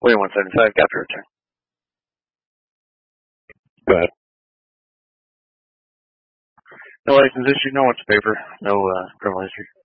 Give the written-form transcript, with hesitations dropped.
William 175, got the return. Go ahead. No license issue, no what's paper, no criminal history.